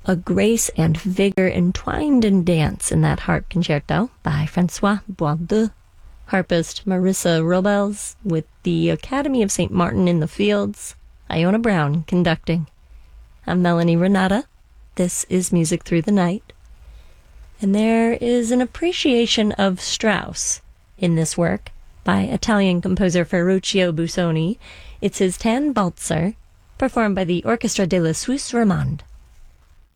a grace and vigor entwined in dance in that harp concerto by Francois Boisdeu. Harpist Marissa Robles with the Academy of St. Martin in the Fields, Iona Brown conducting. I'm Melanie Renata. This is Music Through the Night. And there is an appreciation of Strauss in this work by Italian composer Ferruccio Busoni. It's his Tannwalzer, performed by the Orchestra de la Suisse Romande.